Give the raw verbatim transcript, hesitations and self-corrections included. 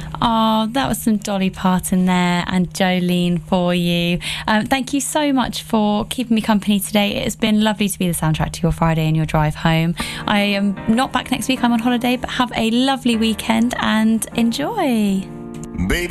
Oh, that was some Dolly Parton there and Jolene for you. Um, thank you so much for keeping me company today. It has been lovely to be the soundtrack to your Friday and your drive home. I am not back next week, I'm on holiday, but have a lovely weekend and enjoy. Baby.